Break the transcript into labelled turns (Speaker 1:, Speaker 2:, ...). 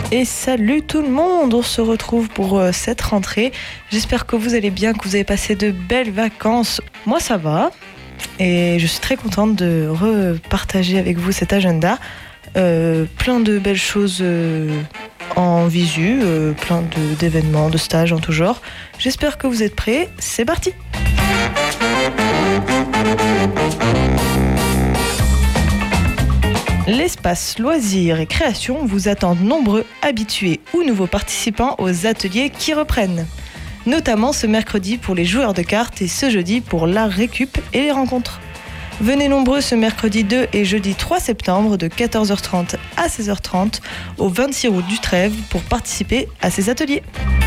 Speaker 1: Et salut tout le monde, on se retrouve pour cette rentrée. J'espère que vous allez bien, que vous avez passé de belles vacances. Moi ça va et je suis très contente de repartager avec vous cet agenda. Plein de belles choses en visu, plein d'événements, de stages en tout genre. J'espère que vous êtes prêts, c'est parti! L'espace loisirs et création vous attend nombreux habitués ou nouveaux participants aux ateliers qui reprennent. Notamment ce mercredi pour les joueurs de cartes et ce jeudi pour l'art récup et les rencontres. Venez nombreux ce mercredi 2 et jeudi 3 septembre de 14h30 à 16h30 au 26 route du Trève pour participer à ces ateliers.